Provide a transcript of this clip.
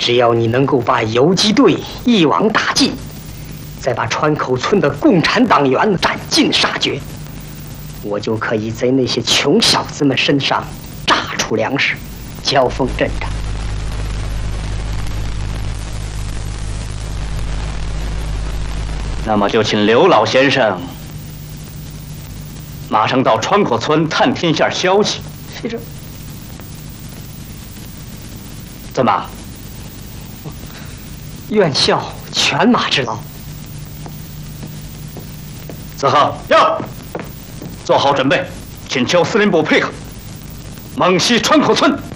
只要你能够把游击队一网打尽，再把川口村的共产党员斩尽杀绝，我就可以在那些穷小子们身上榨出粮食，交锋阵战。 那么就请刘老先生马上到川口村探听下消息。 是这。 怎么？ 愿效犬马之劳。 子恒，要做好准备，请求司令部配合，猛袭川口村。